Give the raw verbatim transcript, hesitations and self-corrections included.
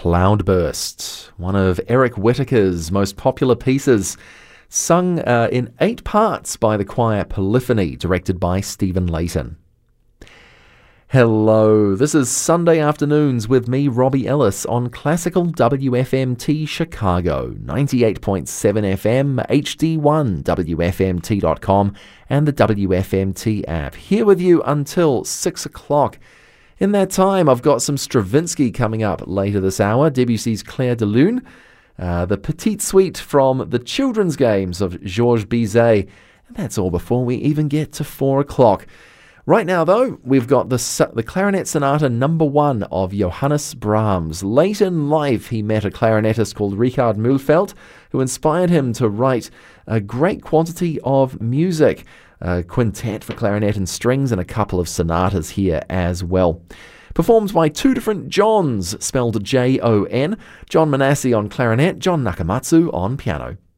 Cloudburst, one of Eric Whittaker's most popular pieces, sung uh, in eight parts by the choir Polyphony, directed by Stephen Layton. Hello, this is Sunday Afternoons with me, Robbie Ellis, on Classical W F M T Chicago, ninety-eight point seven F M, H D one, W F M T dot com, and the W F M T app. Here with you until six o'clock. In that time, I've got some Stravinsky coming up later this hour, Debussy's Clair de Lune, uh, the Petite Suite from the Children's Games of Georges Bizet, and that's all before we even get to four o'clock. Right now, though, we've got the, the Clarinet Sonata number one of Johannes Brahms. Late in life, he met a clarinetist called Richard Mühlfeld, who inspired him to write a great quantity of music, a quintet for clarinet and strings, and a couple of sonatas here as well. Performed by two different Johns, spelled J O N, John Manasseh on clarinet, John Nakamatsu on piano.